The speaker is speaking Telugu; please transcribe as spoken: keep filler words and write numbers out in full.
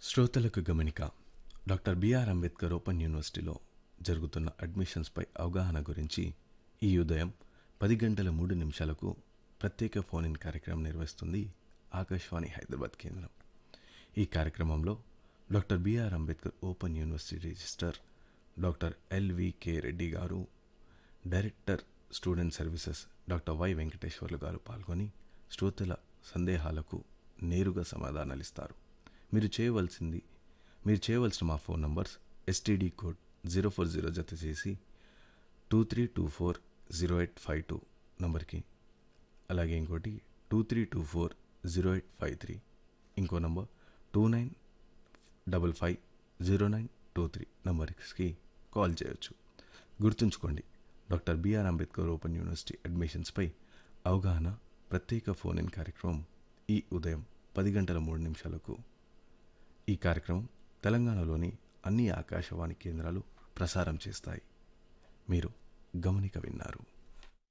శ్రోతలకు గమనిక. డాక్టర్ బిఆర్ అంబేద్కర్ ఓపెన్ యూనివర్సిటీలో జరుగుతున్న అడ్మిషన్స్పై అవగాహన గురించి ఈ ఉదయం పది గంటల మూడు నిమిషాలకు ప్రత్యేక ఫోన్ ఇన్ కార్యక్రమం నిర్వహిస్తుంది ఆకాశవాణి హైదరాబాద్ కేంద్రం. ఈ కార్యక్రమంలో doctor BR Ambedkar open university registrar doctor LVK Reddy గారు, director student services doctor why Venkateswarlu గారు పాల్గొని శ్రోతల సందేహాలకు నేరుగా సమాధానాలిస్తారు. మీరు చేయవలసింది మీరు చేయవలసిన మా phone numbers STD code zero four zero జత చేసి two three two four zero eight five two నంబర్కి, అలాగే ఇంకోటి two three two four zero eight five three, ఇంకో number two nine double five zero nine two three నంబర్స్కి call చేయొచ్చు. గుర్తుంచుకోండి, doctor BR Ambedkar open university అడ్మిషన్స్పై అవగాహన ప్రత్యేక ఫోన్ ఇన్ కార్యక్రమం ఈ ఉదయం పది గంటల మూడు నిమిషాలకు. ఈ కార్యక్రమం తెలంగాణలోని అన్ని ఆకాశవాణి కేంద్రాలు ప్రసారం చేస్తాయి. మీరు గమనిక విన్నారు.